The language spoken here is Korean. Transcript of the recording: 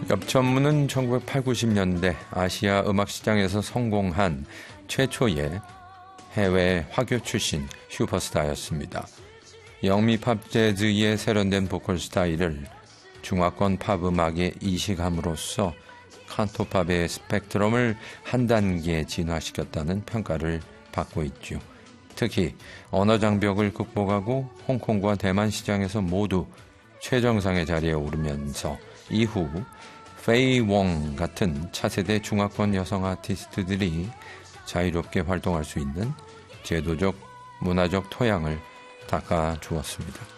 엽천무는 1980, 90년대 아시아 음악 시장에서 성공한 최초의 해외 화교 출신 슈퍼스타였습니다. 영미팝 재즈의 세련된 보컬 스타일을 중화권 팝 음악에 이식함으로써 칸토팝의 스펙트럼을 한 단계 진화시켰다는 평가를 받고 있죠. 특히 언어 장벽을 극복하고 홍콩과 대만 시장에서 모두 최정상의 자리에 오르면서 이후 페이 웡 같은 차세대 중화권 여성 아티스트들이 자유롭게 활동할 수 있는 제도적, 문화적 토양을 닦아주었습니다.